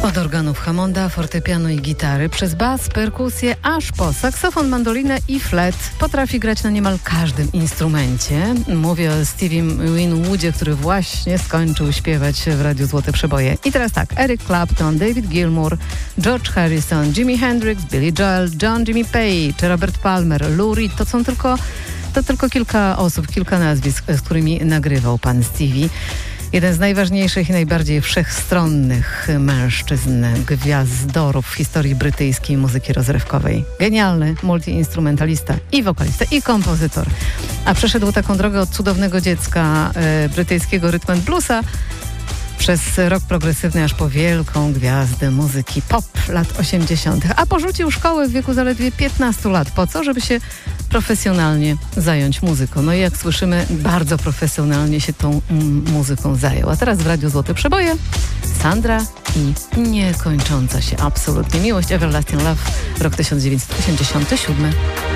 Od organów Hammonda, fortepianu i gitary, przez bas, perkusję, aż po saksofon, mandolinę i flet potrafi grać na niemal każdym instrumencie. Mówię o Stevie Winwoodzie, który właśnie skończył śpiewać w Radiu Złote Przeboje. I teraz tak, Eric Clapton, David Gilmour, George Harrison, Jimi Hendrix, Billy Joel, John Jimmy Page, Robert Palmer, Lou Reed, to tylko kilka osób, kilka nazwisk, z którymi nagrywał pan Stevie. Jeden z najważniejszych i najbardziej wszechstronnych mężczyzn, gwiazdorów w historii brytyjskiej muzyki rozrywkowej. Genialny multiinstrumentalista i wokalista, i kompozytor. A przeszedł taką drogę od cudownego dziecka brytyjskiego rhythm and bluesa przez rock progresywny aż po wielką gwiazdę muzyki pop lat 80. A porzucił szkołę w wieku zaledwie 15 lat. Po co? Żeby się profesjonalnie zająć muzyką. No i jak słyszymy, bardzo profesjonalnie się tą muzyką zajął. A teraz w Radiu Złote Przeboje Sandra i niekończąca się absolutnie miłość. Everlasting Love, rok 1987.